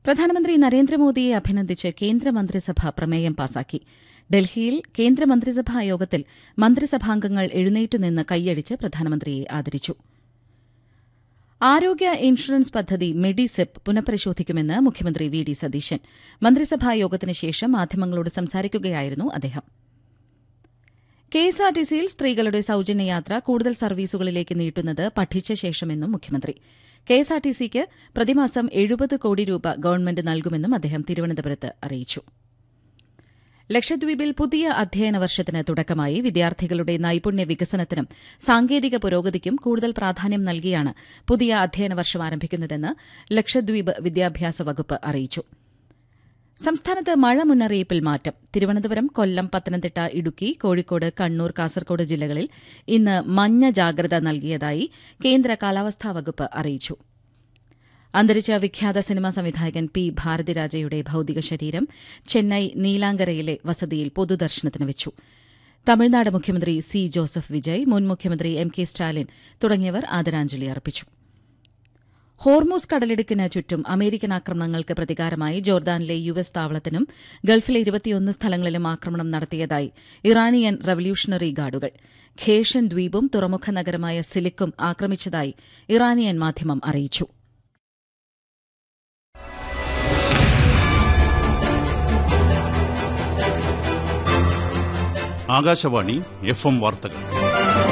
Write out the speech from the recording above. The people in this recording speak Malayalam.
പ്രധാനമന്ത്രി നരേന്ദ്രമോദിയെ അഭിനന്ദിച്ച് കേന്ദ്രമന്ത്രിസഭ പ്രമേയം പാസാക്കി. ഡൽഹിയിൽ കേന്ദ്രമന്ത്രിസഭാ യോഗത്തിൽ മന്ത്രിസഭാംഗങ്ങൾ എഴുന്നേറ്റുനിന്ന് കൈയടിച്ച് പ്രധാനമന്ത്രിയെ ആദരിച്ചു. ആരോഗ്യ ഇൻഷുറൻസ് പദ്ധതി മെഡിസെപ് പുനഃപരിശോധിക്കുമെന്ന് മുഖ്യമന്ത്രി വി ഡി സതീശൻ. മന്ത്രിസഭാ യോഗത്തിന് ശേഷം മാധ്യമങ്ങളോട് സംസാരിക്കുകയായിരുന്നു അദ്ദേഹം. കെഎസ്ആർടിസിയിൽ സ്ത്രീകളുടെ സൌജന്യയാത്ര കൂടുതൽ സർവീസുകളിലേക്ക് നീട്ടുന്നത് പഠിച്ച ശേഷമെന്നും മുഖ്യമന്ത്രി. കെഎസ്ആർടിസിക്ക് പ്രതിമാസം 70 കോടി രൂപ ഗവൺമെന്റ് നൽകുമെന്നും അദ്ദേഹം തിരുവനന്തപുരത്ത് അറിയിച്ചു. ലക്ഷദ്വീപിൽ പുതിയ അധ്യയന വർഷത്തിന് തുടക്കമായി. വിദ്യാർത്ഥികളുടെ നൈപുണ്യ വികസനത്തിനും സാങ്കേതിക പുരോഗതിക്കും കൂടുതൽ പ്രാധാന്യം നൽകിയാണ് പുതിയ അധ്യയന വർഷം ആരംഭിക്കുന്നതെന്ന് ലക്ഷദ്വീപ് വിദ്യാഭ്യാസ വകുപ്പ് അറിയിച്ചു. സംസ്ഥാനത്ത് മഴ മുന്നറിയിപ്പിൽ മാറ്റം. തിരുവനന്തപുരം, കൊല്ലം, പത്തനംതിട്ട, ഇടുക്കി, കോഴിക്കോട്, കണ്ണൂർ, കാസർകോട് ജില്ലകളിൽ ഇന്ന് മഞ്ഞ ജാഗ്രത നൽകിയതായി കേന്ദ്ര കാലാവസ്ഥാ വകുപ്പ് അറിയിച്ചു. അന്തരിച്ച വിഖ്യാത സിനിമാ സംവിധായകൻ പി ഭാരതിരാജയുടെ ഭൌതിക ശരീരം ചെന്നൈ നീലാങ്കരയിലെ വസതിയിൽ പൊതുദർശനത്തിന് വെച്ചു. തമിഴ്നാട് മുഖ്യമന്ത്രി സി ജോസഫ് വിജയ്, മുൻ മുഖ്യമന്ത്രി എം കെ സ്റ്റാലിൻ തുടങ്ങിയവർ ആദരാഞ്ജലി അർപ്പിച്ചു. ഹോർമൂസ് കടലിടുക്കിന് ചുറ്റും അമേരിക്കൻ ആക്രമണങ്ങൾക്ക് പ്രതികാരമായി ജോർദാനിലെ യുഎസ് താവളത്തിനും ഗൾഫിലെ 21 സ്ഥലങ്ങളിലും ആക്രമണം നടത്തിയതായി ഇറാനിയൻ റവല്യൂഷണറി ഗാർഡുകൾ. ഖേഷൻ ദ്വീപും തുറമുഖ നഗരമായ സിലിക്കും ആക്രമിച്ചതായി ഇറാനിയൻ മാധ്യമം അറിയിച്ചു. ആകാശവാണി FM വാർത്തകൾ.